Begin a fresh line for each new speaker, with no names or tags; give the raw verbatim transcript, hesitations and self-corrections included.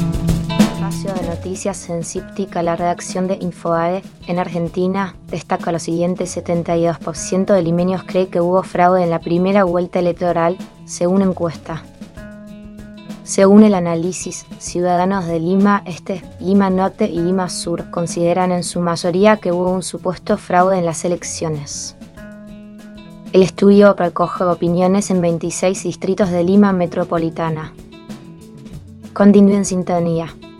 Espacio de noticias en Cíptica, la redacción de Infobae. En Argentina destaca lo siguiente: setenta y dos por ciento de limeños cree que hubo fraude en la primera vuelta electoral, según encuesta. Según el análisis, ciudadanos de Lima Este, Lima Norte y Lima Sur consideran en su mayoría que hubo un supuesto fraude en las elecciones. El estudio recoge opiniones en veintiséis distritos de Lima metropolitana. Continúe en sintonía.